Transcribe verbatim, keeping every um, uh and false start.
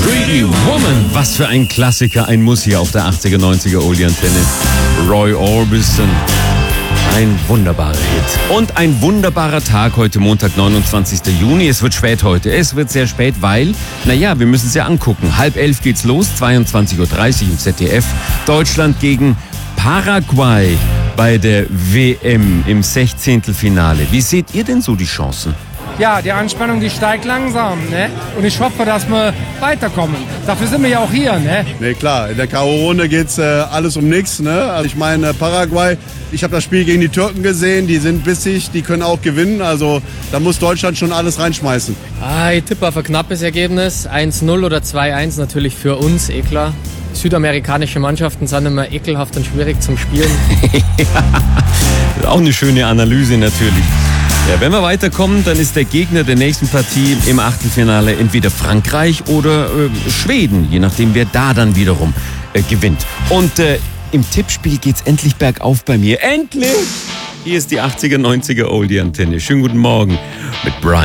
Pretty Woman, was für ein Klassiker, ein Muss hier auf der achtziger, neunziger Oldie-Antenne. Roy Orbison, ein wunderbarer Hit. Und ein wunderbarer Tag heute Montag, neunundzwanzigster Juni. Es wird spät heute, es wird sehr spät, weil, naja, wir müssen es ja angucken. Halb elf geht's los, zweiundzwanzig Uhr dreißig im Z D F. Deutschland gegen Paraguay bei der W M im Sechzehntelfinale. Wie seht ihr denn so die Chancen? Ja, die Anspannung, die steigt langsam, ne? Und ich hoffe, dass wir weiterkommen. Dafür sind wir ja auch hier, ne? Ne, klar, in der K O-Runde geht's äh, alles um nichts, ne? Also ich meine, Paraguay, ich habe das Spiel gegen die Türken gesehen, die sind bissig, die können auch gewinnen, also da muss Deutschland schon alles reinschmeißen. Ah, ich tippe auf ein knappes Ergebnis, eins null oder zwei eins natürlich für uns, eh klar. Südamerikanische Mannschaften sind immer ekelhaft und schwierig zum Spielen. Ja, auch eine schöne Analyse natürlich. Ja, wenn wir weiterkommen, dann ist der Gegner der nächsten Partie im Achtelfinale entweder Frankreich oder äh, Schweden, je nachdem wer da dann wiederum äh, gewinnt. Und äh, im Tippspiel geht's endlich bergauf bei mir. Endlich! Hier ist die achtziger, neunziger Oldie-Antenne. Schönen guten Morgen mit Brian.